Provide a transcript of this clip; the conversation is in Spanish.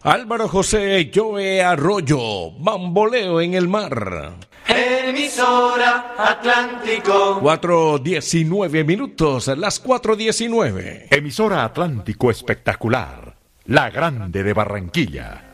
Álvaro José Joe Arroyo, Bamboleo en el Mar. Emisora Atlántico. 4:19 minutos, las 4:19. Emisora Atlántico Espectacular, la grande de Barranquilla.